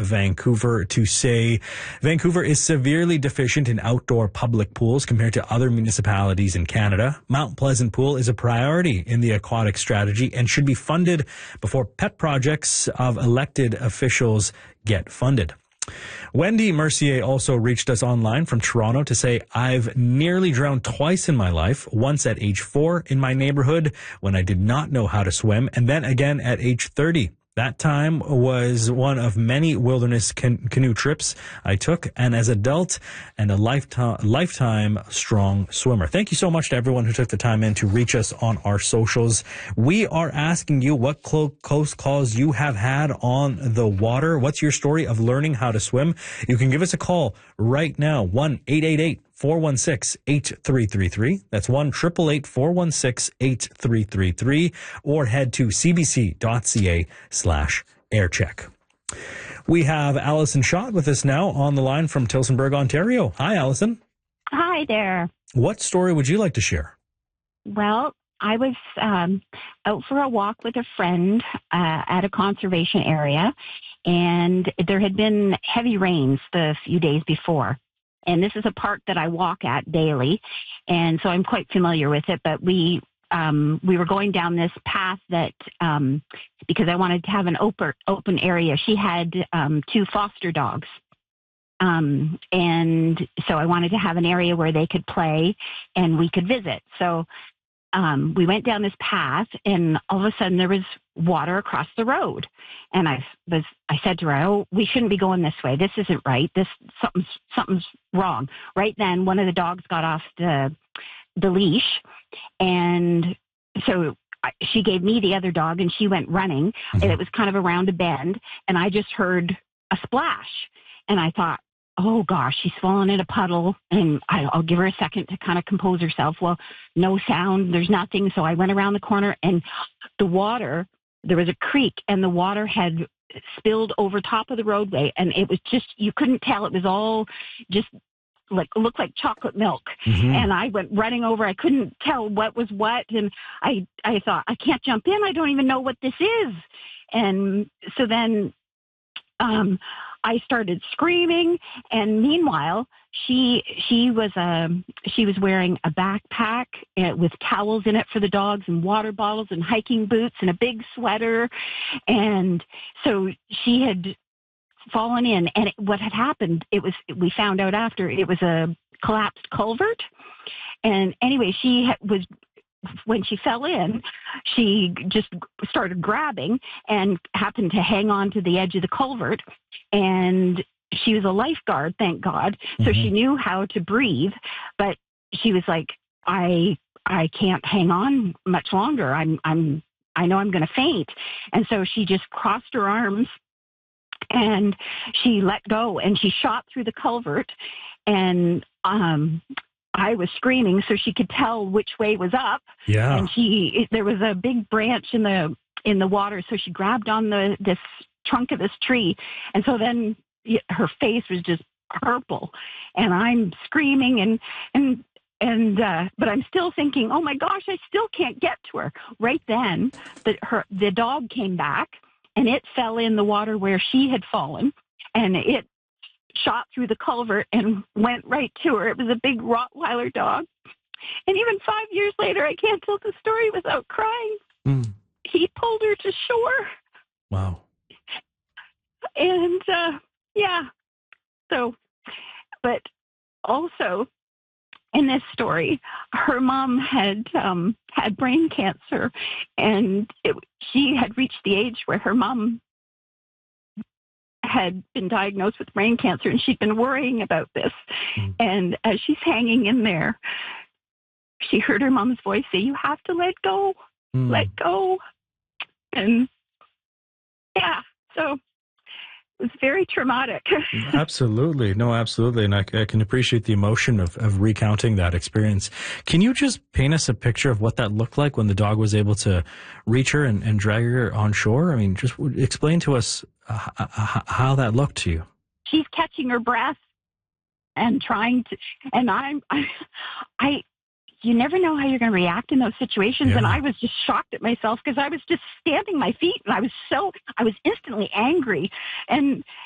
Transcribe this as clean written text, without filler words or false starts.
Vancouver to say Vancouver is severely deficient in outdoor public pools compared to other municipalities in Canada. Mount Pleasant Pool is a priority in the aquatic strategy and should be funded before pet projects of elected officials get funded. Wendy Mercier also reached us online from Toronto to say, I've nearly drowned twice in my life, once at age 4 in my neighborhood when I did not know how to swim, and then again at age 30. That time was one of many wilderness canoe trips I took, and as an adult and a lifetime strong swimmer. Thank you so much to everyone who took the time in to reach us on our socials. We are asking you what close calls you have had on the water. What's your story of learning how to swim? You can give us a call right now, 1-888-416-8333. That's 1-888-416-8333, or head to cbc.ca/aircheck. We have Allison Schott with us now on the line from Tillsonburg, Ontario. Hi, Allison. Hi there. What story would you like to share? Well, I was out for a walk with a friend at a conservation area, and there had been heavy rains the few days before. And this is a park that I walk at daily, and so I'm quite familiar with it. But we were going down this path that because I wanted to have an open area. She had 2 foster dogs, and so I wanted to have an area where they could play and we could visit. So we went down this path, and all of a sudden there was water across the road. And I said to her, "Oh, we shouldn't be going this way. This isn't right. Something's wrong." Right then, one of the dogs got off the leash, and so she gave me the other dog, and she went running. And it was kind of around a bend, and I just heard a splash, and I thought, oh gosh, she's fallen in a puddle, and I'll give her a second to kind of compose herself. Well, no sound, there's nothing. So I went around the corner, and the water, there was a creek, and the water had spilled over top of the roadway, and it was just, you couldn't tell. It was all just looked like chocolate milk. And I went running over. I couldn't tell what was what, and I thought, I can't jump in. I don't even know what this is. And so then I started screaming, and meanwhile, she was wearing a backpack with towels in it for the dogs, and water bottles, and hiking boots, and a big sweater, and so she had fallen in. And what had happened? We found out after, it was a collapsed culvert, and anyway, when she fell in, she just started grabbing and happened to hang on to the edge of the culvert. And she was a lifeguard, thank God. So she knew how to breathe, but she was like, I can't hang on much longer. I know I'm going to faint. And so she just crossed her arms and she let go, and she shot through the culvert, and I was screaming so she could tell which way was up. Yeah. And there was a big branch in the water, so she grabbed on this trunk of this tree, and so then her face was just purple, and I'm screaming but I'm still thinking, oh my gosh, I still can't get to her. Right then, the dog came back, and it fell in the water where she had fallen, and it shot through the culvert and went right to her. It was a big Rottweiler dog. And even 5 years later, I can't tell the story without crying. He pulled her to shore. Wow. And, yeah. So, but also in this story, her mom had brain cancer, and she had reached the age where her mom had been diagnosed with brain cancer, and she'd been worrying about this. And as she's hanging in there, she heard her mom's voice say, "You have to let go, let go." And yeah, so it was very traumatic. Absolutely. No, absolutely. And I can appreciate the emotion of recounting that experience. Can you just paint us a picture of what that looked like when the dog was able to reach her and drag her on shore? I mean, just explain to us how that looked to you. She's catching her breath and trying to, and you never know how you're going to react in those situations. Yeah. And I was just shocked at myself because I was just stamping my feet, and I was instantly angry. And